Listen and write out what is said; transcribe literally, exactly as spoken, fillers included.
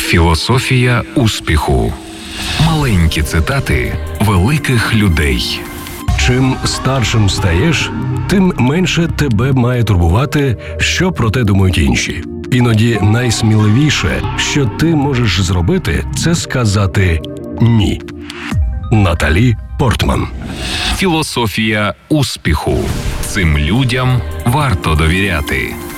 Філософія успіху. Маленькі цитати великих людей. Чим старшим стаєш, тим менше тебе має турбувати, що про те думають інші. Іноді найсміливіше, що ти можеш зробити, це сказати «ні». Наталі Портман. Філософія успіху. Цим людям варто довіряти.